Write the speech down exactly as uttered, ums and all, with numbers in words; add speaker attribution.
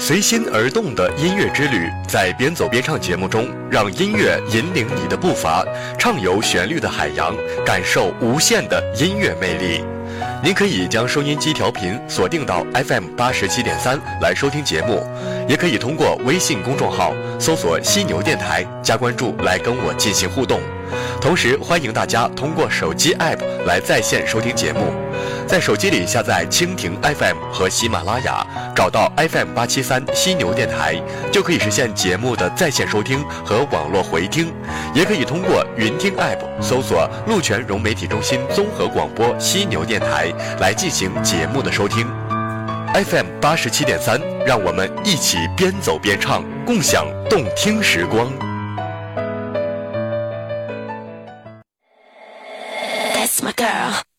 Speaker 1: 随心而动的音乐之旅，在边走边唱节目中，让音乐引领你的步伐，畅游旋律的海洋，感受无限的音乐魅力。您可以将收音机调频锁定到 F M 八十七点三来收听节目，也可以通过微信公众号搜索犀牛电台加关注来跟我进行互动。同时欢迎大家通过手机 App 来在线收听节目，在手机里下载蜻蜓 F M 和喜马拉雅，找到 F M 八七三犀牛电台，就可以实现节目的在线收听和网络回听。也可以通过云听 App 搜索鹿泉融媒体中心综合广播犀牛电台来进行节目的收听。F M 八十七点三，让我们一起边走边唱，共享动听时光。
Speaker 2: That's my girl.